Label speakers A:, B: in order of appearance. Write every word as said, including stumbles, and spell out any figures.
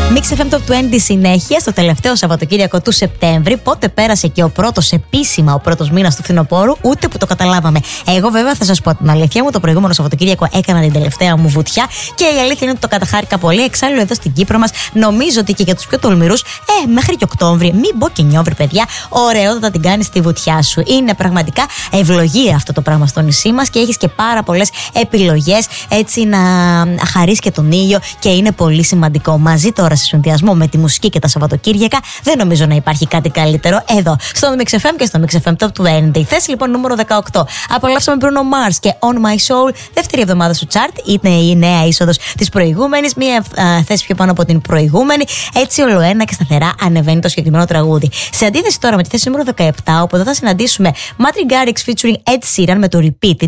A: Mix εφ εμ Top είκοσι συνέχεια στο τελευταίο Σαββατοκύριακο του Σεπτέμβρη. Πότε πέρασε και ο πρώτος επίσημα, ο πρώτος μήνας του φθινοπόρου, ούτε που το καταλάβαμε. Εγώ, βέβαια, θα σας πω την αλήθεια μου. Το προηγούμενο Σαββατοκύριακο έκανα την τελευταία μου βουτιά και η αλήθεια είναι ότι το καταχάρηκα πολύ. Εξάλλου, εδώ στην Κύπρο μας, νομίζω ότι και για τους πιο τολμηρούς, ε, μέχρι και Οκτώβρη, μην πω και Νιόβρη, παιδιά, ωραιότατα την κάνεις τη βουτιά σου. Είναι πραγματικά ευλογία αυτό το πράγμα στο νησί μας και έχεις και πάρα πολλές επιλογές έτσι να χαρείς και τον ήλιο και είναι πολύ σημαντικό. Μαζί τώρα σε συνδυασμό με τη μουσική και τα Σαββατοκύριακα, δεν νομίζω να υπάρχει κάτι καλύτερο εδώ στο Mix εφ εμ και στο Mix εφ εμ Top είκοσι. Θέση λοιπόν νούμερο δεκαοκτώ. Απολαύσαμε Bruno Mars και On My Soul, δεύτερη εβδομάδα στο chart. Είναι η νέα είσοδος της προηγούμενης, μία α, θέση πιο πάνω από την προηγούμενη. Έτσι ολοένα και σταθερά ανεβαίνει το συγκεκριμένο τραγούδι. Σε αντίθεση τώρα με τη θέση νούμερο δεκαεπτά, όπου εδώ θα συναντήσουμε Martin Garrix featuring Ed Sheeran με το Repeat.